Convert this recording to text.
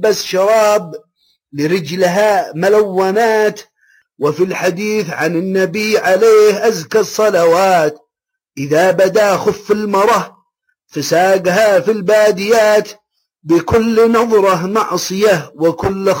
بس شراب لرجلها ملونات. وفي الحديث عن النبي عليه أزكى الصلوات إذا بدا خف المرة فساقها في الباديات بكل نظرة معصية وكل